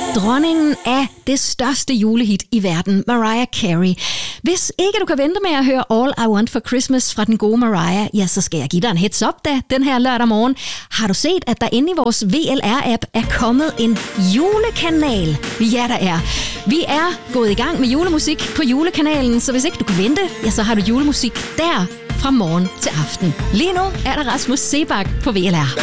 Dronningen af det største julehit i verden, Mariah Carey. Hvis ikke du kan vente med at høre All I Want for Christmas fra den gode Mariah, ja, så skal jeg give dig en heads up da, den her lørdag morgen. Har du set, at der inde i vores VLR-app er kommet en julekanal? Ja, der er. Vi er gået i gang med julemusik på julekanalen, så hvis ikke du kan vente, ja, så har du julemusik der fra morgen til aften. Lige nu er der Rasmus Seebach på VLR.